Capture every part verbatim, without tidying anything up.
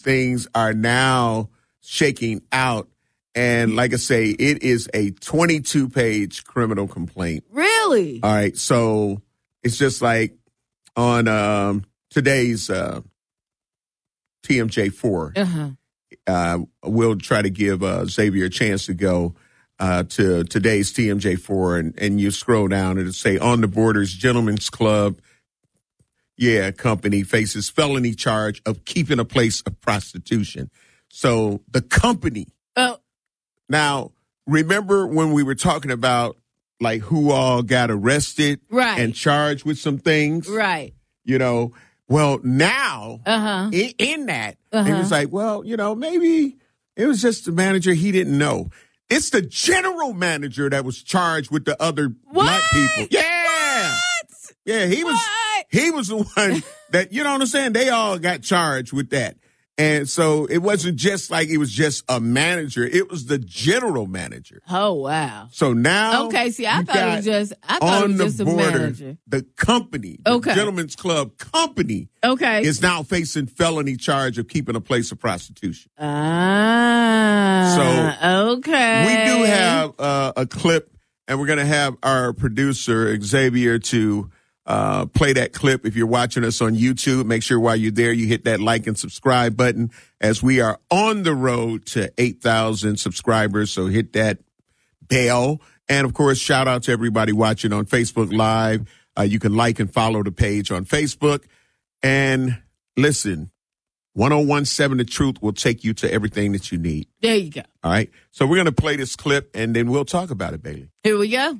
things are now shaking out. And like I say, it is a twenty-two page criminal complaint. Really? All right. So it's just like on um, today's uh, T M J four. Uh-huh. Uh, we'll try to give uh, Xavier a chance to go uh, to today's T M J four, and, and you scroll down and it'll say On the Borders Gentlemen's Club, yeah, company faces felony charge of keeping a place of prostitution. So the company. Oh. Now, remember when we were talking about like who all got arrested right. and charged with some things? Right. You know, well, now uh-huh. in, in that, uh-huh. it was like, well, you know, maybe it was just the manager. He didn't know. It's the general manager that was charged with the other what? black people. Yeah. What? Yeah, he what? was he was the one that, you know what I'm saying? They all got charged with that. And so it wasn't just like it was just a manager. It was the general manager. Oh, wow. So now. Okay, see, I thought it was just, I thought it was just a manager. The company, the okay. Gentlemen's Club company, okay. is now facing felony charge of keeping a place of prostitution. Ah. So. Okay. We do have uh, a clip, and we're going to have our producer, Xavier, to. Uh, play that clip. If you're watching us on YouTube, make sure while you're there, you hit that like and subscribe button as we are on the road to eight thousand subscribers. So hit that bell. And of course, shout out to everybody watching on Facebook Live. Uh, you can like and follow the page on Facebook. And listen, one oh one seven The Truth will take you to everything that you need. There you go. All right. So we're going to play this clip and then we'll talk about it, Bailey. Here we go.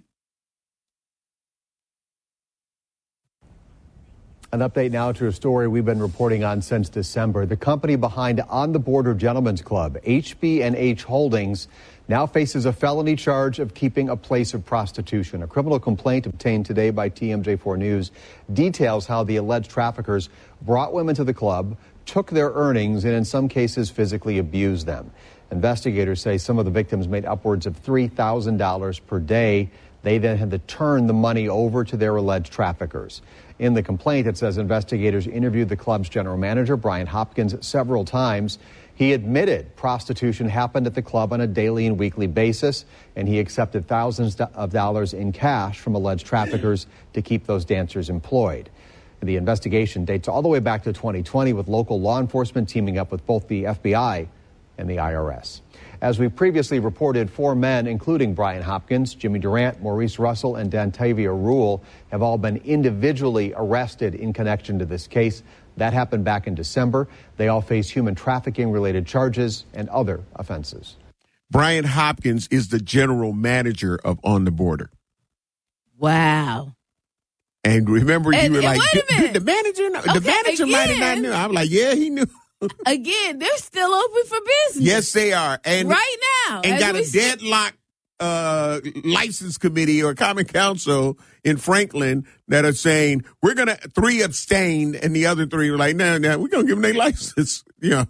An update now to a story we've been reporting on since December. The company behind On the Border Gentlemen's Club, H B and H Holdings, now faces a felony charge of keeping a place of prostitution. A criminal complaint obtained today by T M J four News details how the alleged traffickers brought women to the club, took their earnings, and in some cases physically abused them. Investigators say some of the victims made upwards of three thousand dollars per day. They then had to turn the money over to their alleged traffickers. In the complaint, it says investigators interviewed the club's general manager, Brian Hopkins, several times. He admitted prostitution happened at the club on a daily and weekly basis, and he accepted thousands of dollars in cash from alleged traffickers to keep those dancers employed. The investigation dates all the way back to twenty twenty, with local law enforcement teaming up with both the F B I and the I R S. As we previously reported, four men, including Brian Hopkins, Jimmy Durant, Maurice Russell, and Dantavia Rule, have all been individually arrested in connection to this case. That happened back in December. They all face human trafficking-related charges and other offenses. Brian Hopkins is the general manager of On the Border. Wow. And remember, and, you were like, wait a minute. the manager, no, okay, the manager again, might have not knew. I was like, yeah, he knew. Again, they're still open for business. Yes, they are. And right now. And got a see. deadlock uh, license committee or common council in Franklin that are saying, we're going to, three abstained, and the other three were like, no, no, we're going to give them their license, you know.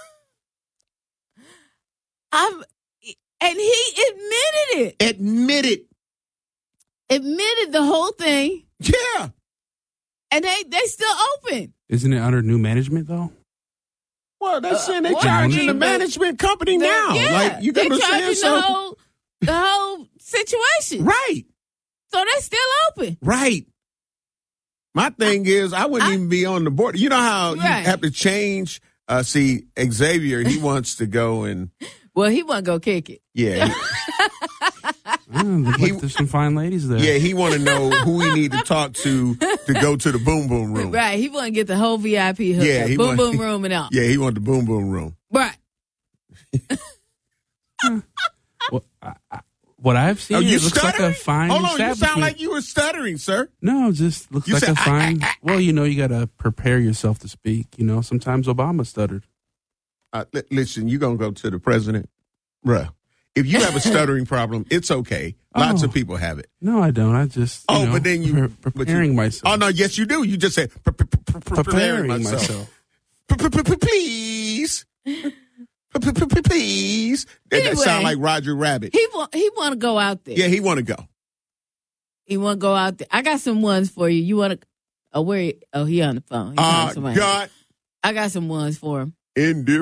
I'm, and he admitted it. Admitted. Admitted the whole thing. Yeah. And they, they still open. Isn't it under new management, though? Well, they're saying they're well, charging I mean, the management company now. Yeah, like, you they're got to charging say so. the whole, the whole situation. Right. So they're still open. Right. My thing I, is, I wouldn't I, even be on the board. You know how right. you have to change? Uh, see, Xavier, he wants to go and. Well, he want to go kick it. Yeah. He, oh, look like there's some fine ladies there. Yeah, he want to know who we need to talk to to go to the boom boom room. Right. He want to get the whole V I P hook yeah, up. He Boom want, boom room and all. Yeah, he want the boom boom room. Right. well, I, I, what I've seen, Are you it looks stuttering? like a fine Hold on, you sound establishment. like you were stuttering, sir. No, it just looks You like said, a fine. I, I, I, well, you know, you got to prepare yourself to speak. You know, sometimes Obama stuttered. Uh, li- listen, you going to go to the president? Bruh. If you have a stuttering problem, it's okay. Lots oh, of people have it. No, I don't. I just, you oh, know, but then you pre- preparing you, myself. Oh no, yes you do. You just said pre- pre- pre- pre- preparing myself. Please, please. That Anyway, sound like Roger Rabbit. He want he want to go out there. Yeah, he want to go. He want to go out there. I got some ones for you. You want to? Oh, where? Oh, he on the phone. He Uh, God, I got some ones for him. in